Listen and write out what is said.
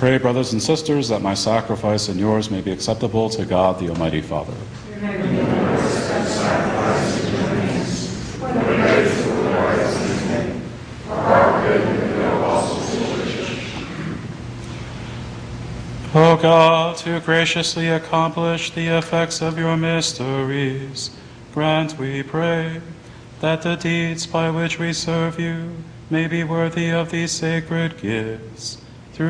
Pray, brothers and sisters, that my sacrifice and yours may be acceptable to God, the Almighty Father. O God, who graciously accomplish the effects of your mysteries, grant, we pray, that the deeds by which we serve you may be worthy of these sacred gifts.